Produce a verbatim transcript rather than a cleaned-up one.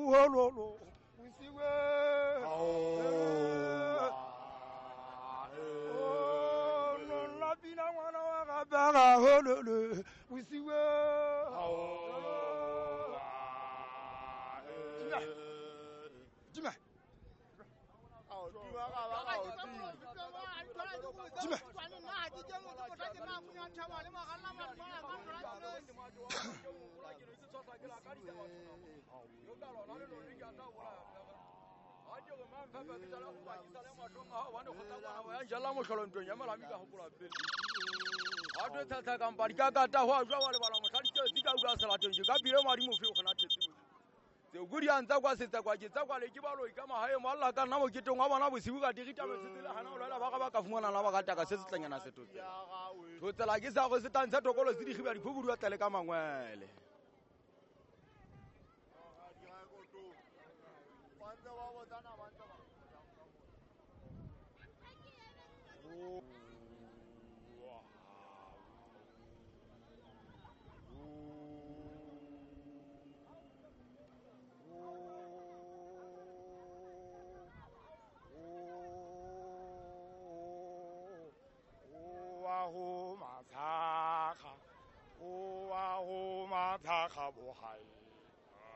hololo usiwe no la bina ngwana wa ga ba hololo usiwe Jima Oh, tu vas avoir Se guri ntsa kwa setsa kwa ke tsa kwa le ke ba lo ka mahae mo Allah ka nna mo ketong wa bona bosibu ka digita metsetsela hana o lela ba ga ba ka fumana la ba ka taka se se tlanyana se totse to tsela ke sa go se tantsa tokolo se di khiba di phuburu ya tlale ka mangwele Ho mathaka o wa ho mathaka bohai